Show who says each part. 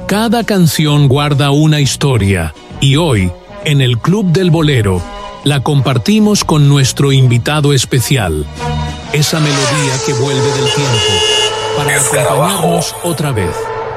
Speaker 1: Cada canción guarda una historia y hoy, en el Club del Bolero, la compartimos con nuestro invitado especial. Esa melodía que vuelve del tiempo para acompañarnos otra vez.